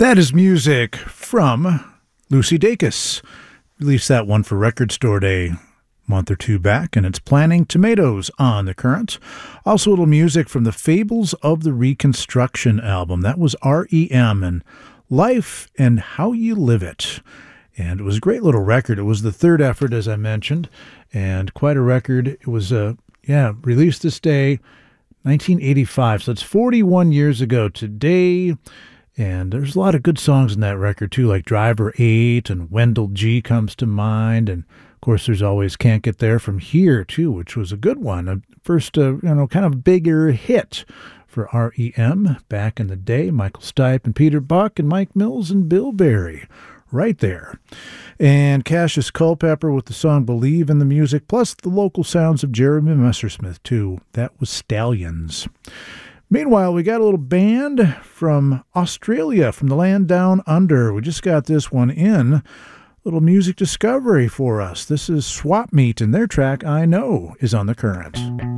That is music from Lucy Dacus. Released that one for Record Store Day a month or two back, and it's Planting Tomatoes on the Current. Also a little music from the Fables of the Reconstruction album. That was REM and Life and How You Live It. And it was a great little record. It was the third effort, as I mentioned, and quite a record. It was, released this day, 1985. So it's 41 years ago today. And there's a lot of good songs in that record, too, like Driver 8 and Wendell G comes to mind. And, of course, there's always Can't Get There From Here, too, which was a good one. A first, kind of bigger hit for REM back in the day. Michael Stipe and Peter Buck and Mike Mills and Bill Berry right there. And Cassius Culpepper with the song Believe in the Music, plus the local sounds of Jeremy Messersmith, too. That was Stallions. Meanwhile, we got a little band from Australia, from the land down under. We just got this one in. Little music discovery for us. This is Swap Meet, and their track, I Know, is on the Current.